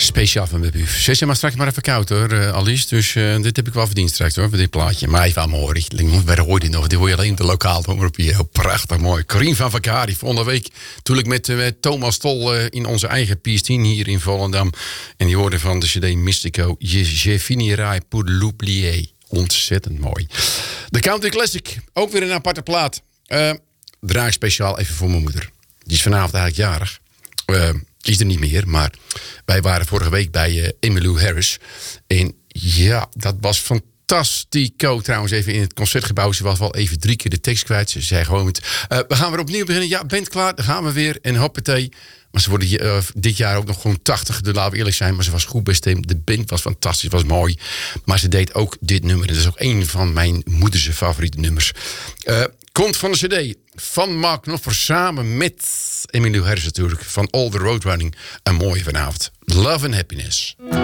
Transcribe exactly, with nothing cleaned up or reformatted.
Speciaal van mijn buf. Ze is maar straks maar even koud hoor, uh, Alice. Dus uh, dit heb ik wel verdiend straks hoor, voor dit plaatje. Maar even aan mooi. Waar hoor je dit nog? Dit hoor je alleen op de lokaal omroep hier. Heel prachtig mooi. Corine van Vakari. Volgende week toen ik met uh, Thomas Tol uh, in onze eigen P S tien hier in Volendam. En die hoorde van de C D Mystico. Je, je finirai pour l'oublier. Ontzettend mooi. De Country Classic. Ook weer een aparte plaat. Uh, draai ik speciaal even voor mijn moeder. Die is vanavond eigenlijk jarig. Uh, Die is er niet meer, maar wij waren vorige week bij uh, Emmylou Harris. En ja, dat was fantastico. Trouwens, even in het concertgebouw. Ze was wel even drie keer de tekst kwijt. Ze zei gewoon, met, uh, we gaan weer opnieuw beginnen. Ja, bent klaar, dan gaan we weer. En hoppatee. Maar ze worden uh, dit jaar ook nog gewoon tachtig. Dus laten we eerlijk zijn. Maar ze was goed bestemd. De band was fantastisch, was mooi. Maar ze deed ook dit nummer. Dat is ook een van mijn moeders favoriete nummers. Uh, komt van de cd van Mark Knopfler samen met Emmylou Harris natuurlijk. Van All the Road Running. Een mooie vanavond. Love and Happiness.